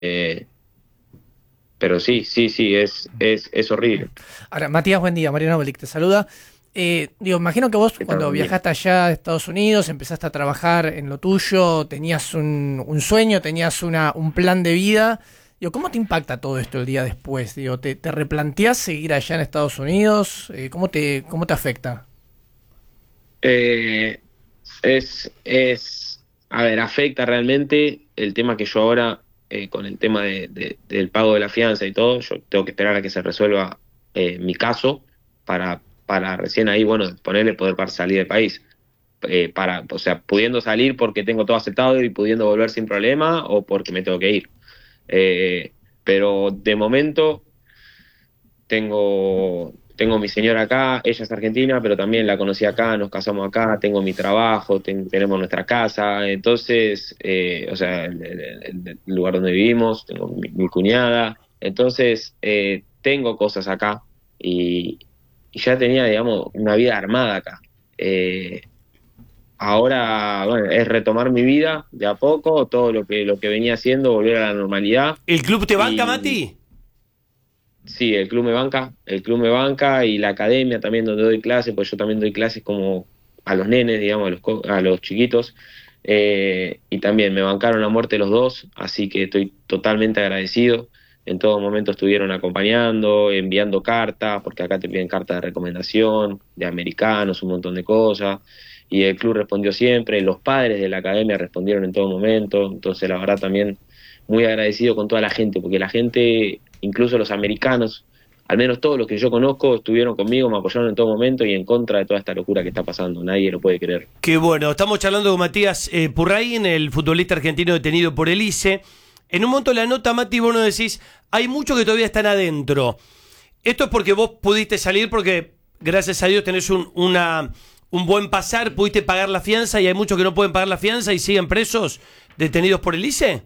Eh, pero sí, sí, sí, es horrible. Ahora, Matías, buen día. Mariano Belic te saluda. Imagino que vos ¿Qué tal? cuando Buen día. viajaste allá a Estados Unidos, empezaste a trabajar en lo tuyo, tenías un sueño, tenías un plan de vida. Digo, ¿cómo te impacta todo esto el día después? Digo, ¿te replanteás seguir allá en Estados Unidos? ¿Cómo te afecta? Eh, a ver, afecta realmente el tema que yo ahora, con el tema del pago de la fianza y todo, yo tengo que esperar a que se resuelva mi caso para recién ahí, bueno, ponerle poder para salir del país. O sea, pudiendo salir porque tengo todo aceptado y pudiendo volver sin problema o porque me tengo que ir. Eh, pero de momento tengo mi señora acá, ella es argentina, pero también la conocí acá, nos casamos acá, tengo mi trabajo, tenemos nuestra casa, entonces, o sea, el lugar donde vivimos, tengo mi cuñada, entonces tengo cosas acá y, y ya tenía, digamos, una vida armada acá. Eh, Ahora, bueno, es retomar mi vida de a poco, todo lo que venía haciendo, volver a la normalidad. ¿El club te banca, Mati? Sí, el club me banca y la academia también donde doy clases, pues yo también doy clases como a los nenes, digamos, a los chiquitos, y también me bancaron la muerte los dos, así que estoy totalmente agradecido. En todo momento estuvieron acompañando, enviando cartas, porque acá te piden cartas de recomendación, de americanos, un montón de cosas, y el club respondió siempre, los padres de la academia respondieron en todo momento, entonces la verdad también muy agradecido con toda la gente, porque la gente, incluso los americanos, al menos todos los que yo conozco, estuvieron conmigo, me apoyaron en todo momento y en contra de toda esta locura que está pasando. Nadie lo puede creer. Qué bueno, estamos charlando con Matías Purraín, el futbolista argentino detenido por el ICE. En un momento de la nota, Mati, vos nos decís, hay muchos que todavía están adentro. Esto es porque vos pudiste salir, porque gracias a Dios tenés un buen pasar, pudiste pagar la fianza y hay muchos que no pueden pagar la fianza y siguen presos, detenidos por el ICE.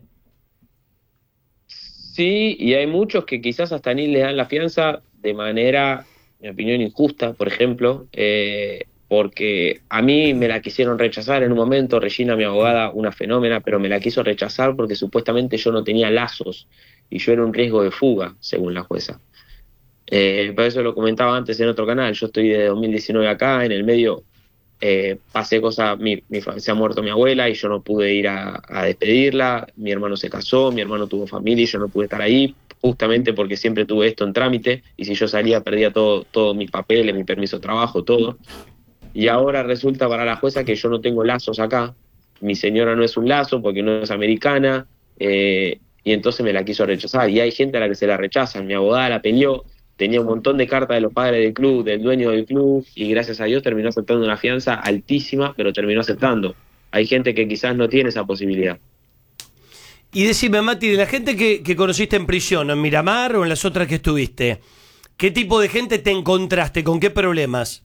Sí, y hay muchos que quizás hasta ni les dan la fianza de manera, en mi opinión, injusta, por ejemplo, porque a mí me la quisieron rechazar en un momento, Regina, mi abogada, una fenómena, pero me la quiso rechazar porque supuestamente yo no tenía lazos y yo era un riesgo de fuga, según la jueza. Por eso lo comentaba antes en otro canal, yo estoy de 2019 acá, en el medio pasé cosas, se ha muerto mi abuela y yo no pude ir a despedirla, mi hermano se casó, mi hermano tuvo familia y yo no pude estar ahí, justamente porque siempre tuve esto en trámite y si yo salía perdía todos mis papeles, mi permiso de trabajo, todo. Y ahora resulta para la jueza que yo no tengo lazos acá, mi señora no es un lazo porque no es americana, y entonces me la quiso rechazar. Y hay gente a la que se la rechazan, mi abogada la peleó, tenía un montón de cartas de los padres del club, del dueño del club, y gracias a Dios terminó aceptando una fianza altísima, pero terminó aceptando. Hay gente que quizás no tiene esa posibilidad. Y decime, Mati, de la gente que conociste en prisión, en Miramar o en las otras que estuviste, ¿qué tipo de gente te encontraste? ¿Con qué problemas?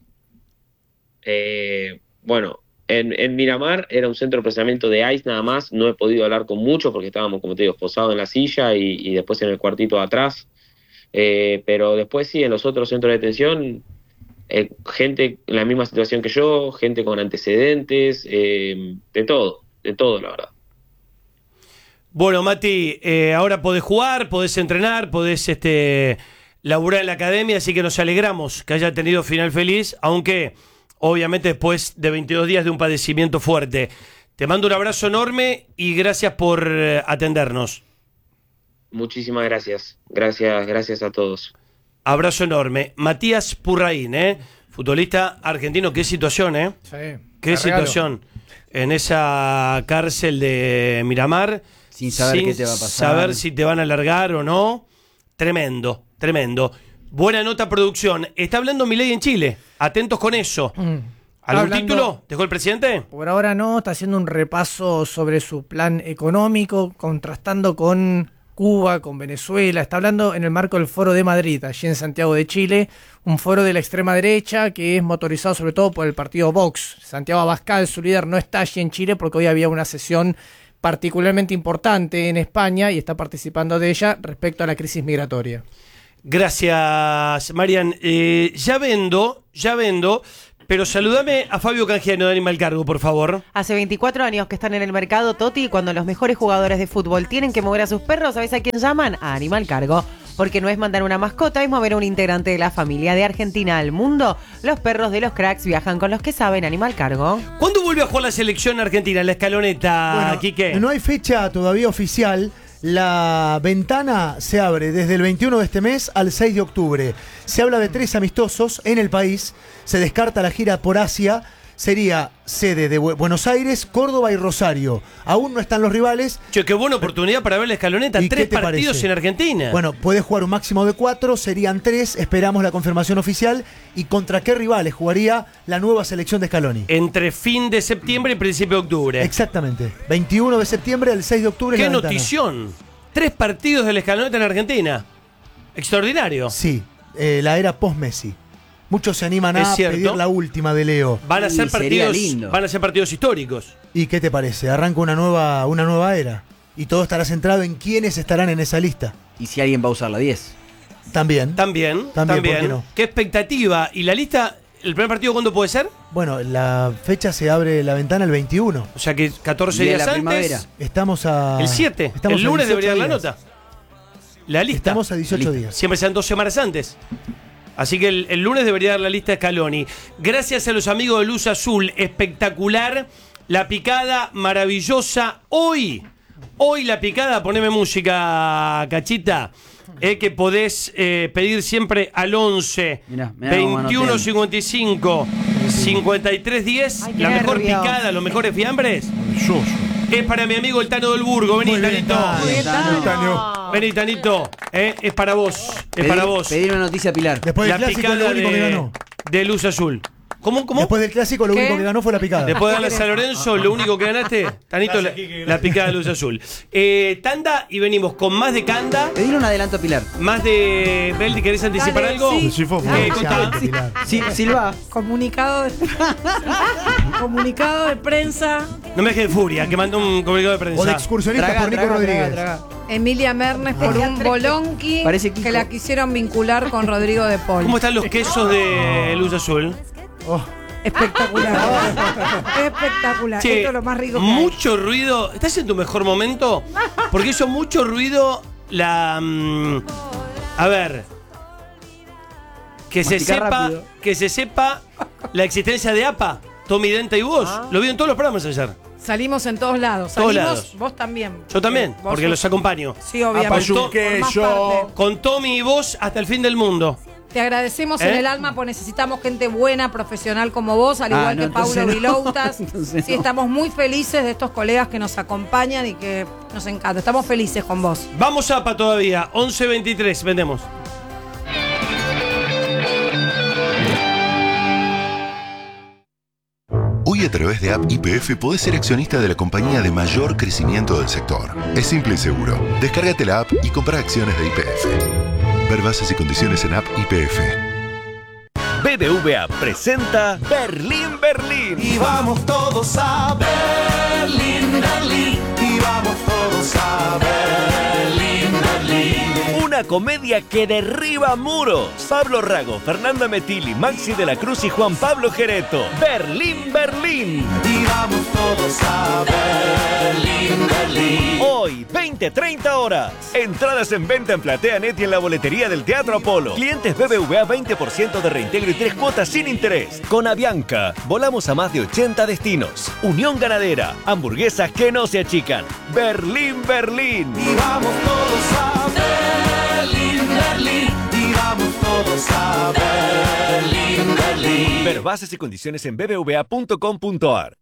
Bueno, en Miramar era un centro de procesamiento de ICE nada más, no he podido hablar con muchos porque estábamos, como te digo, posados en la silla y después en el cuartito de atrás. Pero después sí, en los otros centros de detención, gente en la misma situación que yo, gente con antecedentes, de todo, la verdad. Bueno, Mati, ahora podés jugar, podés entrenar, podés laburar en la academia, así que nos alegramos que haya tenido final feliz, aunque obviamente después de 22 días de un padecimiento fuerte. Te mando un abrazo enorme y gracias por atendernos. Muchísimas gracias. Gracias, gracias a todos. Abrazo enorme. Matías Purraín, futbolista argentino. Qué situación, ¿eh? Sí, Qué te regalo. situación en esa cárcel de Miramar. Sin saber qué te va a pasar. Saber si te van a largar o no. Tremendo, tremendo. Buena nota, producción. Está hablando Milei en Chile. Atentos con eso. ¿Algún Hablando- título? ¿Dejó el presidente? Por ahora no, está haciendo un repaso sobre su plan económico, contrastando con Cuba, con Venezuela. Está hablando en el marco del Foro de Madrid, allí en Santiago de Chile, un foro de la extrema derecha que es motorizado sobre todo por el partido Vox. Santiago Abascal, su líder, no está allí en Chile porque hoy había una sesión particularmente importante en España y está participando de ella respecto a la crisis migratoria. Gracias, Marian. Ya vendo, pero saludame a Fabio Canjiano de Animal Cargo, por favor. Hace 24 años que están en el mercado, Toti, y cuando los mejores jugadores de fútbol tienen que mover a sus perros, ¿sabés a quién llaman? A Animal Cargo. Porque no es mandar una mascota, es mover a un integrante de la familia. De Argentina al mundo, los perros de los cracks viajan con los que saben. Animal Cargo. ¿Cuándo vuelve a jugar la selección argentina, la escaloneta, Quique? No hay fecha todavía oficial. La ventana se abre desde el 21 de este mes al 6 de octubre. Se habla de 3 amistosos en el país. Se descarta la gira por Asia. Sería sede de Buenos Aires, Córdoba y Rosario. Aún no están los rivales. Che, qué buena oportunidad para ver la escaloneta. ¿Y 3 qué te partidos parece? en Argentina. Bueno, puede jugar un máximo de 4, serían 3. Esperamos la confirmación oficial. ¿Y contra qué rivales jugaría la nueva selección de Scaloni? Entre fin de septiembre y principio de octubre. Exactamente. 21 de septiembre al 6 de octubre. ¡Qué es la ventana. notición! 3 partidos de la escaloneta en Argentina. Extraordinario. Sí, la era post-Messi. Muchos se animan Es a cierto. pedir la última de Leo. Van a ser sería partidos, lindo. van a ser partidos históricos. ¿Y qué te parece? Arranca una nueva era. Y todo estará centrado en quiénes estarán en esa lista. ¿Y si alguien va a usar la 10? También. También. ¿por qué no? ¿Qué expectativa? ¿Y la lista, el primer partido cuándo puede ser? Bueno, la fecha se abre la ventana el 21. O sea que 14 Y de días la antes. primavera. Estamos a... El 7. estamos El a lunes 18 debería dar la días. nota. La lista. Estamos a 18 lista. días. Siempre sean 2 semanas antes. Así que el lunes debería dar la lista de Scaloni. Gracias a los amigos de Luz Azul. Espectacular. La picada maravillosa. Hoy la picada, poneme música, Cachita. Que podés pedir siempre al 11 Mirá, 21 55 53 10. Ay, qué La mejor nervios. picada, los mejores fiambres. Es para mi amigo el Tano del Burgo. Vení, Muy bien, Tanito. Tano. Muy bien, Tano. Tano. Vení, Tanito. Es para vos. Es para vos. Pedir una noticia a Pilar. Después del La clásico, lo picada único que ganó. de Luz Azul. ¿Cómo? Después del clásico, lo ¿Qué? único que ganó fue la picada. Después de darle a San Lorenzo, lo único que ganaste, Tanito, la picada de Luz Azul. Tanda y venimos con más de Canda, Pedir un adelanto a Pilar. más de Beldi. ¿Querés anticipar Dale, algo? sí. Sí, fue ¿Qué? contá. Contá. Pilar. Sí, Silva. Comunicado de, comunicado de prensa. No me dejes de furia, que mandó un comunicado de prensa. O de excursionista por Nico Rodríguez. Emilia Mernes por un bolonqui Parece Kiko. que la quisieron vincular con Rodrigo de Paul. ¿Cómo están los quesos de Luz Azul? Oh, Espectacular. Espectacular. Che, Esto es lo más rico que hay. mucho ruido. ¿Estás en tu mejor momento? Porque hizo mucho ruido a ver. Que se sepa la existencia de APA, Tommy Denta y vos. Lo vi en todos los programas ayer. Salimos en todos lados. Todos Salimos, lados. vos también. Yo también, Vos porque sos- los acompaño. Sí, obviamente. Formás parte. Con Tommy y vos hasta el fin del mundo. Te agradecemos ¿Eh? en el alma, pues necesitamos gente buena, profesional como vos, al igual que no, Paulo entonces no. Viloutas. Entonces Sí, no. estamos muy felices de estos colegas que nos acompañan y que nos encanta. Estamos felices con vos. Vamos a APA todavía, 11.23, vendemos. Hoy a través de App YPF podés ser accionista de la compañía de mayor crecimiento del sector. Es simple y seguro. Descárgate la app y compra acciones de YPF. Ver bases y condiciones en App YPF. BBVA presenta Berlín, Berlín. Y vamos todos a Berlín, Berlín. Y vamos todos a Berlín, Berlín. Una comedia que derriba muros. Pablo Rago, Fernanda Metilli, Maxi de la Cruz y Juan Pablo Gereto. Berlín, Berlín. Y vamos todos a Berlín, Berlín. Hoy, 20-30 horas. Entradas en venta en PlateaNet y en la boletería del Teatro Apolo. Clientes BBVA 20% de reintegro y 3 cuotas sin interés. Con Avianca, volamos a más de 80 destinos. Unión Ganadera, hamburguesas que no se achican. Berlín, Berlín. Y vamos todos a Berlín, Berlín. Y vamos todos a Berlín, Berlín. Ver bases y condiciones en bbva.com.ar.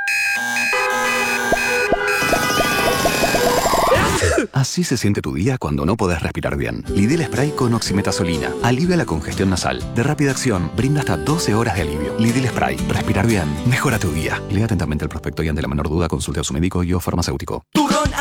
Así se siente tu día cuando no podés respirar bien. Lidl Spray con oximetazolina. Alivia la congestión nasal. De rápida acción, brinda hasta 12 horas de alivio. Lidl Spray. Respirar bien. Mejora tu día. Lea atentamente el prospecto y ante la menor duda consulte a su médico y o farmacéutico. Tu